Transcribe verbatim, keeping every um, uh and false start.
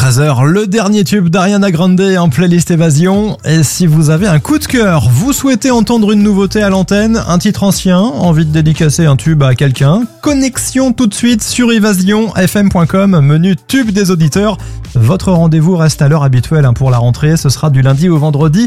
treize heures, le dernier tube d'Ariana Grande en playlist Évasion. Et si vous avez un coup de cœur, vous souhaitez entendre une nouveauté à l'antenne, un titre ancien, envie de dédicacer un tube à quelqu'un, connexion tout de suite sur évasion f m point com, menu tube des auditeurs. Votre rendez-vous reste à l'heure habituelle pour la rentrée, ce sera du lundi au vendredi